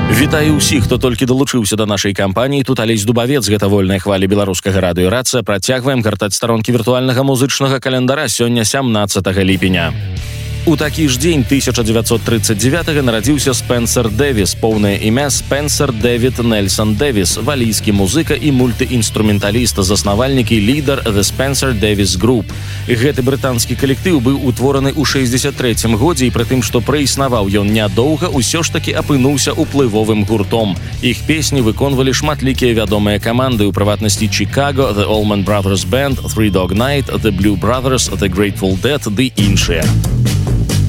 Вітаю ўсіх, хто толькі далучыўся да нашай кампаніі. Тут Алесь Дубавец, гэта вольная хваля беларускага радыё «Рацыя». Працягваем гартаць старонкі віртуальнага музычнага календара. Сёння 17 ліпеня. У такі ж дзень 1939 нарадзіўся Спенсер Дэвіс, поўнае імя Спенсер Дэвід Нельсон Дэвіс, валійскі музыка і мультыінструменталіст, заснавальнік і лідар The Spencer Davis Group. Гэты брытанскі калектыў быў утвораны ў 63 годзе, і пры тым, што праіснаваў ён нядоўга, усё ж такі апынуўся уплывовым гуртом. Іх песні выконвалі шматлікія вядомыя каманды, у прыватнасці Chicago, The Allman Brothers Band, Three Dog Night, The Blue Brothers, The Grateful Dead ды іншыя.